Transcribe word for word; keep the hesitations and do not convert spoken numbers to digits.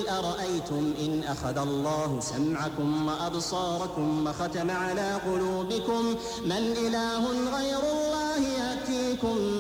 أرأيتم إن أخذ الله سمعكم وأبصاركم وختم على قلوبكم من إله غير الله يأتيكم